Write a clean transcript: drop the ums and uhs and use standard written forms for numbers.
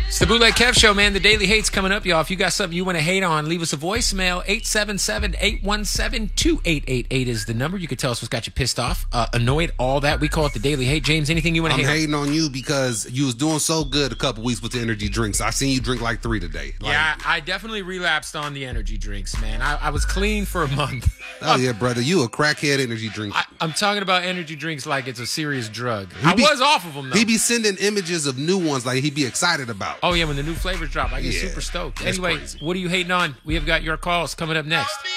It's the Bootleg Kev Show, man. The Daily Hate's coming up, y'all. If you got something you want to hate on, leave us a voicemail. 877-817-2888 is the number. You can tell us what's got you pissed off, annoyed, all that. We call it the Daily Hate. James, anything you want to hate on? I'm hating on you because you was doing so good a couple weeks with the energy drinks. I seen you drink like 3 today. Yeah, I definitely relapsed on the energy drinks, man. I was clean for a month. Oh, yeah, brother. You a crackhead energy drink. I'm talking about energy drinks like it's a serious drug. I was off of them, though. He be sending images of new ones like he be excited about. Oh, yeah, when the new flavors drop, I get super stoked. Anyway, crazy. what are you hating on? We have got your calls coming up next.